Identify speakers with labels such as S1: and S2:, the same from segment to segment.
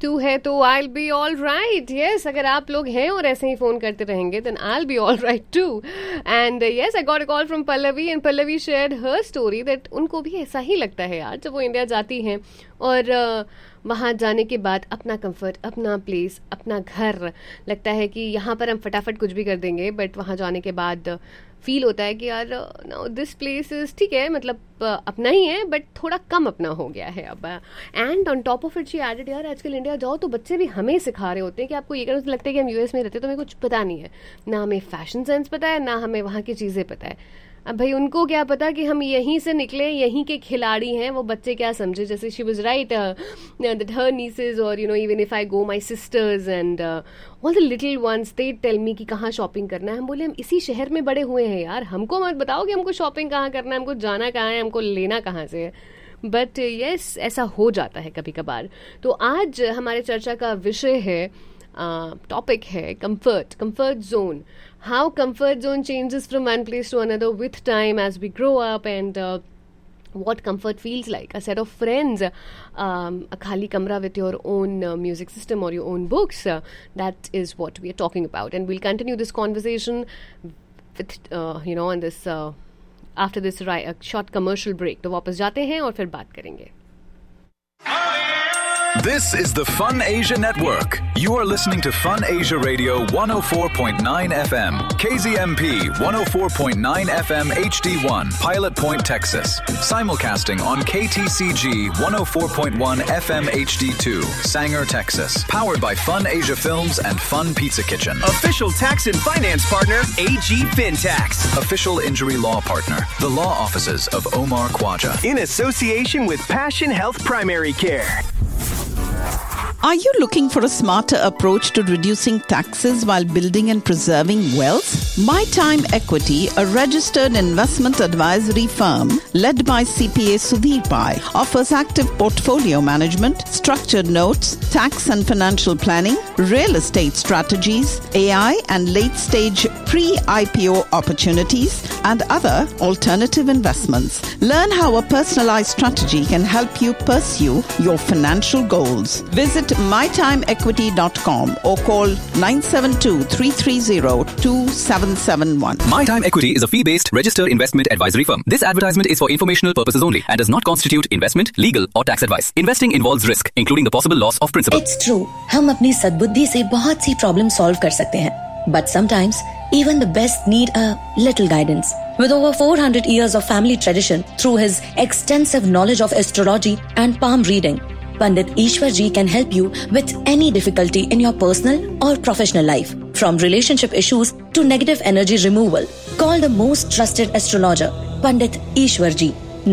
S1: 2 है तो I'll be all right. Yes, अगर आप लोग हैं और ऐसे ही फ़ोन करते रहेंगे then I'll be all right too. And yes, I got a call from Pallavi and Pallavi shared her story that उनको भी ऐसा ही लगता है यार जब वो इंडिया जाती हैं और वहाँ जाने के बाद अपना कंफर्ट, अपना प्लेस, अपना घर लगता है कि यहाँ पर हम फटाफट कुछ भी कर देंगे, बट वहाँ जाने के बाद फील होता है कि यार नो दिस प्लेस इज ठीक है, मतलब अपना ही है बट थोड़ा कम अपना हो गया है अब. And on top of it she added यार आजकल इंडिया जाओ तो बच्चे भी हमें सिखा रहे होते हैं कि आपको ये करना. तो लगता है कि हम यूएस में रहते हैं तो हमें कुछ पता नहीं है, ना हमें फैशन सेंस पता है, ना हमें वहाँ की चीज़ें पता है. अब भाई उनको क्या पता कि हम यहीं से निकले, यहीं के खिलाड़ी हैं. वो बच्चे क्या समझे, जैसे she was right that her nieces और you know even if I go my sister's and all the little once they tell me कि कहाँ शॉपिंग करना है. हम बोले हम इसी शहर में बड़े हुए हैं यार, हमको मत बताओ कि हमको शॉपिंग कहाँ करना है, हमको जाना कहाँ है, हमको लेना कहाँ से है. बट यस ऐसा हो जाता है कभी कभार. तो आज हमारे चर्चा का विषय है, टॉपिक है comfort zone. How comfort zone changes from one place to another with time as we grow up, and what comfort feels like. A set of friends, a khali kamra with your own music system or your own books. That is what we are talking about, and we'll continue this conversation with on this after this short commercial break. तो वापस जाते हैं और फिर बात करेंगे.
S2: This is the Fun Asia Network. You are listening to Fun Asia Radio 104.9 FM, KZMP 104.9 FM HD1, Pilot Point, Texas. Simulcasting on KTCG 104.1 FM HD2, Sanger, Texas. Powered by Fun Asia Films and Fun Pizza Kitchen.
S3: Official tax and finance partner, AG FinTax.
S2: Official injury law partner, the law offices of Omar Khwaja.
S3: In association with Passion Health Primary Care.
S4: Are you looking for a smarter approach to reducing taxes while building and preserving wealth? My Time Equity, a registered investment advisory firm led by CPA Sudhir Pai, offers active portfolio management, structured notes, tax and financial planning, real estate strategies, AI and late-stage pre-IPO opportunities, and other alternative investments. Learn how a personalized strategy can help you pursue your financial goals. Visit mytimeequity.com or call 972-330-2771.
S5: My Time Equity is a fee-based registered investment advisory firm. This advertisement is for informational purposes only and does not constitute investment, legal or tax advice. Investing involves risk, including the possible loss of principal.
S6: It's true. हम अपनी सद्बुद्धि से बहुत सी problem solve कर सकते हैं. But sometimes, even the best need a little guidance. With over 400 years of family tradition, through his extensive knowledge of astrology and palm reading, Pandit Ishwar Ji can help you with any difficulty in your personal or professional life. From relationship issues to negative energy removal. Call the most trusted astrologer, Pandit Ishwar Ji,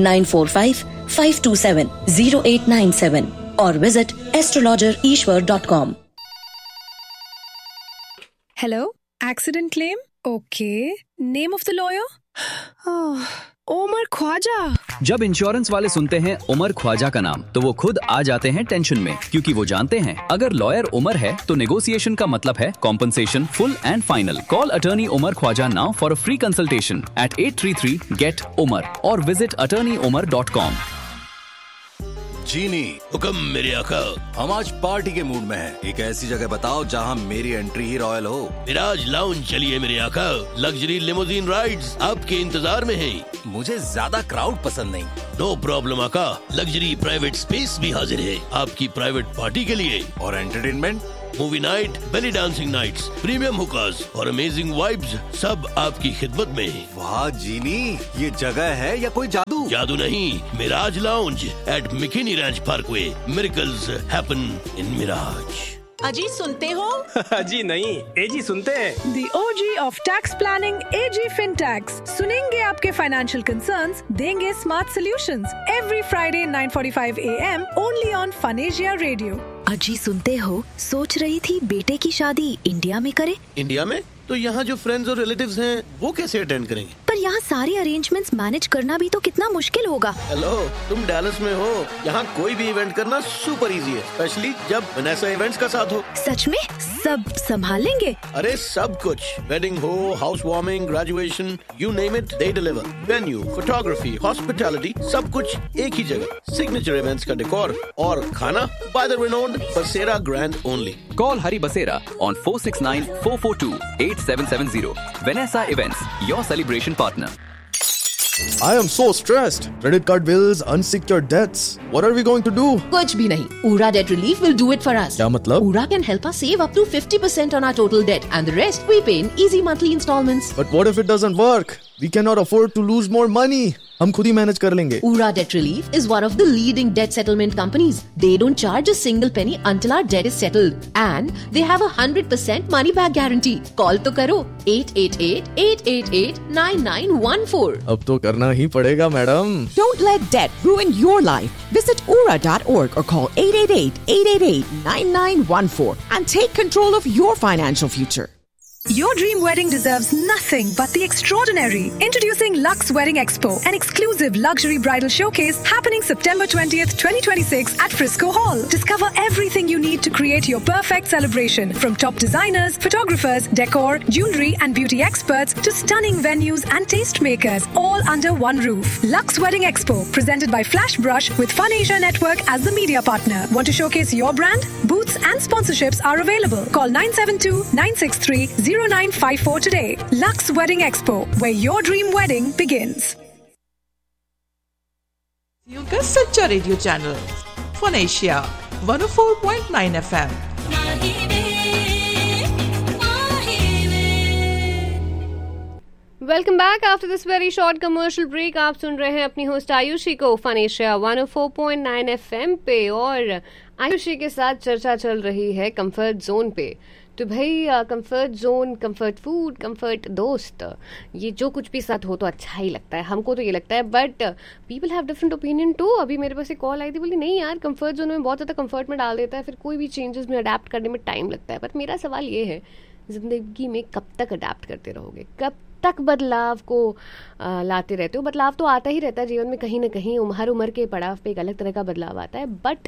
S6: 945-527-0897 or visit astrologerishwar.com.
S7: Hello? Accident claim? Okay. Name of the lawyer? Omar Khwaja.
S5: जब insurance वाले सुनते हैं उमर ख्वाजा का नाम तो वो खुद आ जाते हैं टेंशन में, क्योंकि वो जानते हैं अगर लॉयर उमर है तो नेगोशिएशन का मतलब है compensation full and final. Call attorney Umar Khwaja now for a free consultation at 833-GET-UMAR or visit attorneyumar.com.
S8: जीनी हुक्म मेरे आका. हम आज पार्टी के मूड में हैं. एक ऐसी जगह बताओ जहां मेरी एंट्री ही रॉयल हो.
S9: मिराज लाउंज चलिए मेरे आका. लग्जरी लिमोजीन राइड्स आपके इंतजार में हैं.
S8: मुझे ज्यादा क्राउड पसंद नहीं.
S9: नो प्रॉब्लम आका. लग्जरी प्राइवेट स्पेस भी हाजिर है आपकी प्राइवेट पार्टी के लिए.
S8: और entertainment,
S9: movie night, belly dancing nights, premium हुकास और अमेजिंग वाइब्स सब आपकी खिदमत में.
S8: वाह जीनी, ये जगह है या कोई जादू?
S9: जादू नहीं, Miraj lounge eight मिकिनी ranch Parkway. Miracles happen in Miraj.
S10: अजी सुनते हो?
S3: जी नहीं, एजी सुनते हैं.
S7: The OG of tax planning, AG FinTax. सुनेंगे आपके financial concerns, देंगे smart solutions. Every Friday 9:45 AM only on Fun Asia Radio.
S10: अजी सुनते हो? सोच रही थी बेटे की शादी इंडिया में करे.
S9: इंडिया में? तो यहाँ जो फ्रेंड्स और रिलेटिव्स हैं वो कैसे अटेंड करेंगे?
S10: पर यहाँ सारे अरेंजमेंट्स मैनेज करना भी तो कितना मुश्किल होगा।
S9: हेलो, तुम डैलस में हो, यहाँ कोई भी इवेंट करना सुपर इजी है, स्पेशली जब वनेसा इवेंट्स का साथ हो।
S10: सच में सब संभाल लेंगे?
S9: अरे सब कुछ, वेडिंग हो, house warming, graduation, you name it, they deliver. Venue, photography, hospitality, सब कुछ एक ही जगह। सिग्नेचर इवेंट्स का डेकोर और खाना बाय द रिनोन्ड बसेरा grand only.
S5: Call Hari Basera on 469-442-8770. Vanessa Events, your celebration partner.
S11: I am so stressed. Credit card bills, unsecured debts. What are we going to do?
S12: कुछ भी नहीं. Ura Debt Relief will do it for us.
S11: क्या मतलब?
S12: Ura can help us save up to 50% on our total debt, and the rest we pay in easy monthly installments.
S11: But what if it doesn't work? We cannot afford to lose more money. हम खुद ही manage कर लेंगे.
S12: Ura Debt Relief is one of the leading debt settlement companies. They don't charge a single penny until our debt is settled, and they have 100% money back guarantee. Call तो करो 888-888-9914.
S11: अब तो करना ही पड़ेगा, madam.
S13: Don't let debt ruin your life. Visit ura.org or call 888-888-9914 and take control of your financial future.
S7: Your dream wedding deserves nothing but the extraordinary. Introducing Lux Wedding Expo, an exclusive luxury bridal showcase happening September 20th, 2026 at Frisco Hall. Discover everything you need to create your perfect celebration, from top designers, photographers, decor, jewelry and beauty experts to stunning venues and tastemakers, all under one roof. Lux Wedding Expo, presented by Flash Brush with Fun Asia Network as the media partner. Want to showcase your brand? Booths and sponsorships are available. Call 972-963-0954 today. Lux Wedding Expo, where your dream wedding begins.
S14: You का सच्चा radio channel fun Asia 104.9 FM।
S1: Welcome back after this very short commercial break. आप सुन रहे हैं अपनी host Ayushi को fun Asia 104.9 FM पे, और आयुषी के साथ चर्चा चल रही है कंफर्ट जोन पे। तो भाई comfort zone, comfort food, comfort दोस्त, ये जो कुछ भी साथ हो तो अच्छा ही लगता है, हमको तो ये लगता है, but people have different opinion to. अभी मेरे पास एक कॉल आई थी, बोली नहीं यार कंफर्ट जोन में बहुत ज़्यादा कंफर्ट में डाल देता है, फिर कोई भी चेंजेस में अडेप्ट करने में टाइम लगता है। बट मेरा सवाल ये है, ज़िंदगी में कब तक अडेप्ट करते रहोगे, कब तक बदलाव को लाते रहते हो? बदलाव तो आता ही रहता है जीवन में, कहीं ना कहीं हर उम्र के पड़ाव पे एक अलग तरह का बदलाव आता है। बट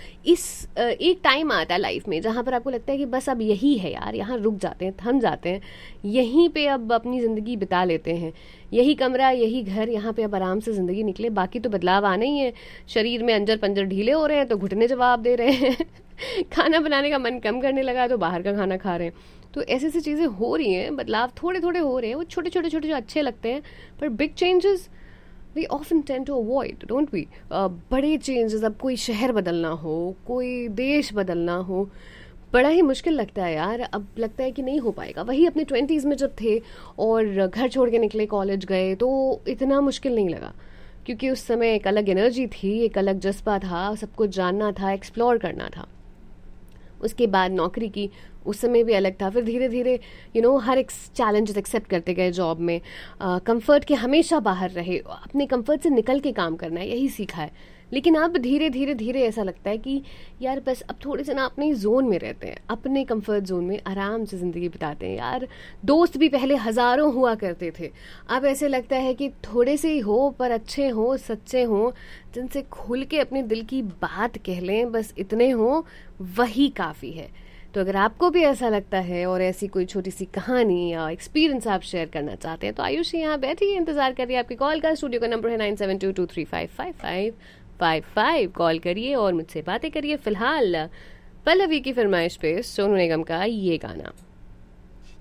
S1: एक टाइम आता है लाइफ में जहाँ पर आपको लगता है कि बस अब यही है यार, यहाँ रुक जाते हैं, थम जाते हैं, यहीं पे अब अपनी ज़िंदगी बिता लेते हैं, यही कमरा, यही घर, यहाँ पे अब आराम से ज़िंदगी निकले, बाकी तो बदलाव आना ही है। शरीर में अंजर पंजर ढीले हो रहे हैं तो घुटने जवाब दे रहे हैं खाना बनाने का मन कम करने लगा तो बाहर का खाना खा रहे हैं। तो ऐसी ऐसी चीज़ें हो रही हैं, बदलाव थोड़े थोड़े हो रहे हैं, वो छोटे छोटे छोटे जो अच्छे लगते हैं, पर big changes we often tend to avoid, don't we? बड़े चेंजेस, अब कोई शहर बदलना हो, कोई देश बदलना हो, बड़ा ही मुश्किल लगता है यार। अब लगता है कि नहीं हो पाएगा। वही अपने 20s में जब थे और घर छोड़ के निकले, कॉलेज गए, तो इतना मुश्किल नहीं लगा, क्योंकि उस समय एक अलग एनर्जी थी, एक अलग जज्बा था, सब कुछ जानना था, एक्सप्लोर करना था। उसके बाद नौकरी की, उस समय भी अलग था। फिर धीरे धीरे हर एक चैलेंजेस एक्सेप्ट करते गए जॉब में। कंफर्ट के हमेशा बाहर रहे, अपने कंफर्ट से निकल के काम करना है, यही सीखा है। लेकिन अब धीरे धीरे धीरे ऐसा लगता है कि यार बस अब थोड़े से ना अपने जोन में रहते हैं, अपने कंफर्ट जोन में आराम से ज़िंदगी बिताते हैं यार। दोस्त भी पहले हज़ारों हुआ करते थे, अब ऐसे लगता है कि थोड़े से ही हो पर अच्छे हो, सच्चे हो, जिनसे खुल के अपने दिल की बात कह लें, बस इतने हो वही काफ़ी है। तो अगर आपको भी ऐसा लगता है और ऐसी कोई छोटी सी कहानी या एक्सपीरियंस आप शेयर करना चाहते हैं तो आयुषी यहाँ बैठी है, इंतज़ार कर रही है आपकी कॉल का। स्टूडियो का नंबर है 9722355555। कॉल करिए और मुझसे बातें करिए। फिलहाल पल्लवी की फरमाइश पे सोनू निगम का ये गाना।